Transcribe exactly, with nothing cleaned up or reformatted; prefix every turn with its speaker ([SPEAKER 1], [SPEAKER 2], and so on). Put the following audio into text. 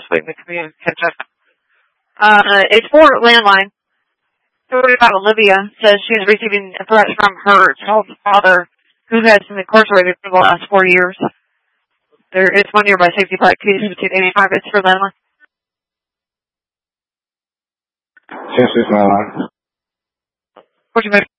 [SPEAKER 1] just waiting to come in and catch up. Uh, it's for landline. Story about Olivia says she is receiving threats from her child's father, who has been incarcerated for the last four years. There is one nearby safety flight, Q seventeen eighty-five. It's for landline.
[SPEAKER 2] Yes, it's landline.
[SPEAKER 1] What's your